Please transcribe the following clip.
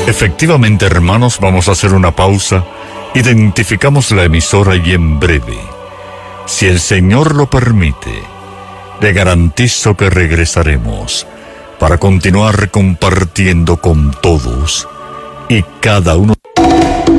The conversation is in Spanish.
Efectivamente, hermanos, vamos a hacer una pausa. Identificamos la emisora y en breve, si el Señor lo permite, le garantizo que regresaremos para continuar compartiendo con todos y cada uno